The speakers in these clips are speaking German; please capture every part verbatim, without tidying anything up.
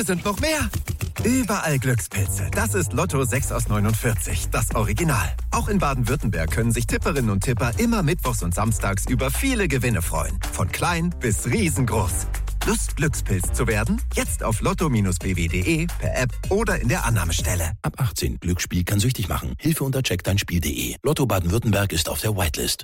hier sind noch mehr. Überall Glückspilze. Das ist Lotto sechs aus neunundvierzig, das Original. Auch in Baden-Württemberg können sich Tipperinnen und Tipper immer mittwochs und samstags über viele Gewinne freuen. Von klein bis riesengroß. Lust, Glückspilz zu werden? Jetzt auf lotto b w punkt de, per App oder in der Annahmestelle. Ab achtzehn. Glücksspiel kann süchtig machen. Hilfe unter check dein spiel punkt de. Lotto Baden-Württemberg ist auf der Whitelist.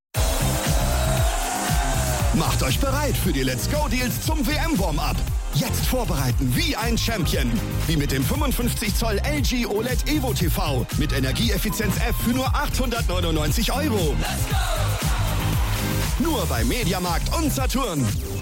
Macht euch bereit für die Let's Go Deals zum W M-Warm-Up. Jetzt vorbereiten wie ein Champion. Wie mit dem fünfundfünfzig Zoll L G O L E D Evo T V mit Energieeffizienz F für nur achthundertneunundneunzig Euro. Let's go! Nur bei Mediamarkt und Saturn.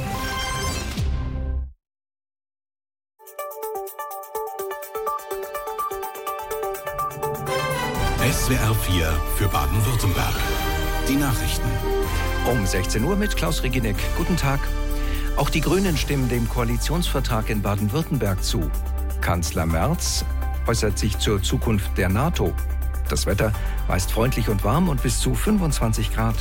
S W R vier für Baden-Württemberg. Die Nachrichten. Um sechzehn Uhr mit Klaus Reginek. Guten Tag. Auch die Grünen stimmen dem Koalitionsvertrag in Baden-Württemberg zu. Kanzler Merz äußert sich zur Zukunft der NATO. Das Wetter meist freundlich und warm und bis zu fünfundzwanzig Grad.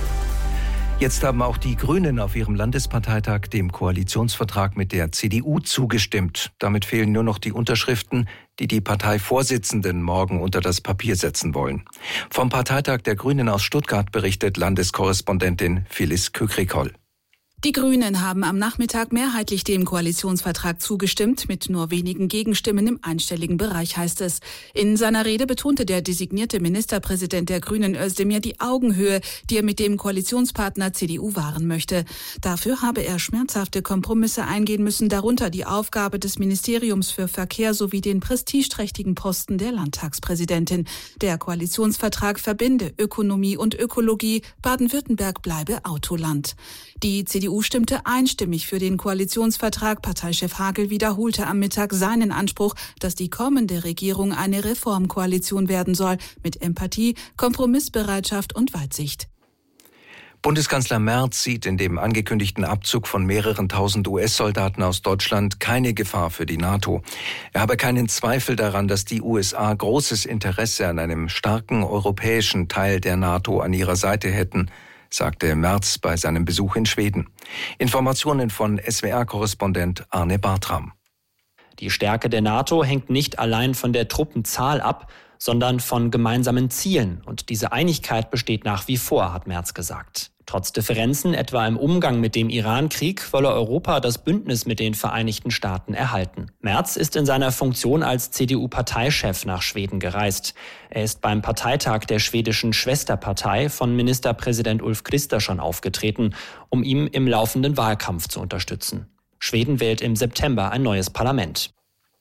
Jetzt haben auch die Grünen auf ihrem Landesparteitag dem Koalitionsvertrag mit der C D U zugestimmt. Damit fehlen nur noch die Unterschriften, die die Parteivorsitzenden morgen unter das Papier setzen wollen. Vom Parteitag der Grünen aus Stuttgart berichtet Landeskorrespondentin Phyllis Kükrikoll. Die Grünen haben am Nachmittag mehrheitlich dem Koalitionsvertrag zugestimmt, mit nur wenigen Gegenstimmen im einstelligen Bereich, heißt es. In seiner Rede betonte der designierte Ministerpräsident der Grünen Özdemir die Augenhöhe, die er mit dem Koalitionspartner C D U wahren möchte. Dafür habe er schmerzhafte Kompromisse eingehen müssen, darunter die Aufgabe des Ministeriums für Verkehr sowie den prestigeträchtigen Posten der Landtagspräsidentin. Der Koalitionsvertrag verbinde Ökonomie und Ökologie, Baden-Württemberg bleibe Autoland. Die C D U stimmte einstimmig für den Koalitionsvertrag. Parteichef Hagel wiederholte am Mittag seinen Anspruch, dass die kommende Regierung eine Reformkoalition werden soll, mit Empathie, Kompromissbereitschaft und Weitsicht. Bundeskanzler Merz sieht in dem angekündigten Abzug von mehreren tausend U S-Soldaten aus Deutschland keine Gefahr für die NATO. Er habe keinen Zweifel daran, dass die U S A großes Interesse an einem starken europäischen Teil der NATO an ihrer Seite hätten, sagte Merz bei seinem Besuch in Schweden. Informationen von S W R-Korrespondent Arne Bartram. Die Stärke der NATO hängt nicht allein von der Truppenzahl ab, sondern von gemeinsamen Zielen. Und diese Einigkeit besteht nach wie vor, hat Merz gesagt. Trotz Differenzen, etwa im Umgang mit dem Iran-Krieg, wolle Europa das Bündnis mit den Vereinigten Staaten erhalten. Merz ist in seiner Funktion als C D U-Parteichef nach Schweden gereist. Er ist beim Parteitag der schwedischen Schwesterpartei von Ministerpräsident Ulf Kristersson aufgetreten, um ihm im laufenden Wahlkampf zu unterstützen. Schweden wählt im September ein neues Parlament.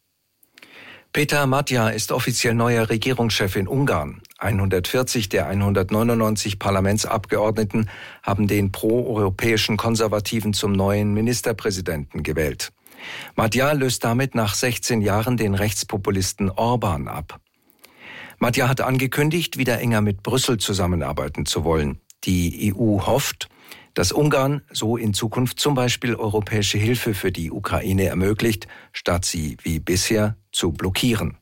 Peter Matja ist offiziell neuer Regierungschef in Ungarn. hundertvierzig der hundertneunundneunzig Parlamentsabgeordneten haben den pro-europäischen Konservativen zum neuen Ministerpräsidenten gewählt. Matja löst damit nach sechzehn Jahren den Rechtspopulisten Orban ab. Matja hat angekündigt, wieder enger mit Brüssel zusammenarbeiten zu wollen. Die E U hofft, dass Ungarn so in Zukunft zum Beispiel europäische Hilfe für die Ukraine ermöglicht, statt sie wie bisher zu blockieren.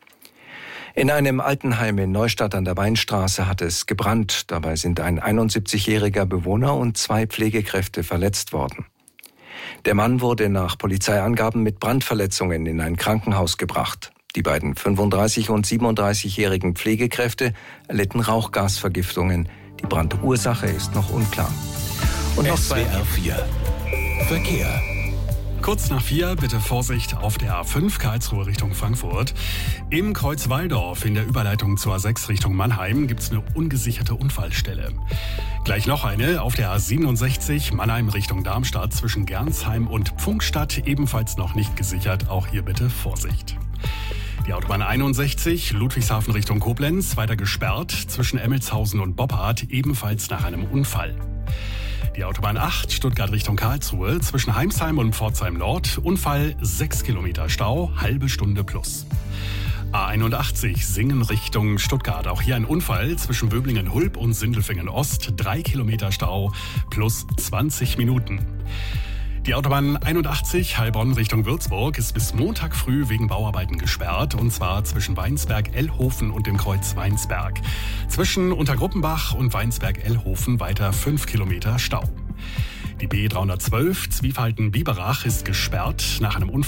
In einem Altenheim in Neustadt an der Weinstraße hat es gebrannt. Dabei sind ein einundsiebzigjähriger Bewohner und zwei Pflegekräfte verletzt worden. Der Mann wurde nach Polizeiangaben mit Brandverletzungen in ein Krankenhaus gebracht. Die beiden fünfunddreißig- und siebenunddreißigjährigen Pflegekräfte erlitten Rauchgasvergiftungen. Die Brandursache ist noch unklar. Und noch S W R vier Verkehr. Kurz nach vier, bitte Vorsicht auf der A fünf Karlsruhe Richtung Frankfurt. Im Kreuz Walldorf in der Überleitung zur A sechs Richtung Mannheim gibt es eine ungesicherte Unfallstelle. Gleich noch eine auf der A siebenundsechzig Mannheim Richtung Darmstadt zwischen Gernsheim und Pfungstadt, ebenfalls noch nicht gesichert. Auch hier bitte Vorsicht. Die Autobahn einundsechzig Ludwigshafen Richtung Koblenz weiter gesperrt zwischen Emmelshausen und Boppard, ebenfalls nach einem Unfall. Die Autobahn acht Stuttgart Richtung Karlsruhe zwischen Heimsheim und Pforzheim Nord. Unfall sechs Kilometer Stau, halbe Stunde plus. A einundachtzig Singen Richtung Stuttgart. Auch hier ein Unfall zwischen Böblingen-Hulb und Sindelfingen Ost. drei Kilometer Stau plus zwanzig Minuten. Die Autobahn einundachtzig Heilbronn Richtung Würzburg ist bis Montag früh wegen Bauarbeiten gesperrt, und zwar zwischen Weinsberg-Ellhofen und dem Kreuz Weinsberg. Zwischen Untergruppenbach und Weinsberg-Ellhofen weiter fünf Kilometer Stau. Die B dreihundertzwölf Zwiefalten-Biberach ist gesperrt nach einem Unfall